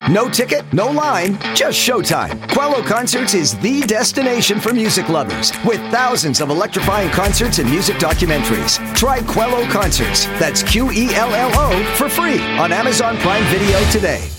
No ticket, no line, just showtime. Quello Concerts is the destination for music lovers, with thousands of electrifying concerts and music documentaries. Try Quello Concerts, that's Quello, for free on Amazon Prime Video today.